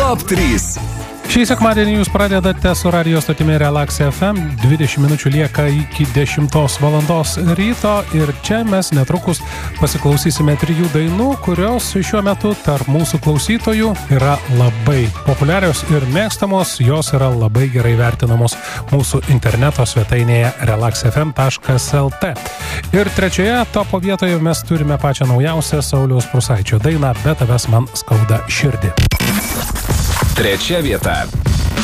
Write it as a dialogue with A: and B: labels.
A: Top 3.
B: Šį sekmadienį jūs pradedate su radio stotimi Relax FM, 20 minučių lieka iki 10 valandos ryto ir čia mes netrukus pasiklausysime 3 dainų, kurios šiuo metu tarp mūsų klausytojų yra labai populiarios ir mėgstamos, jos yra labai gerai vertinamos mūsų interneto svetainėje relaxfm.lt. Ir trečioje topo vietoje mes turime pačią naujausią Sauliaus Prūsaičio dainą Be tavęs man skauda širdį.
A: Trečia vieta.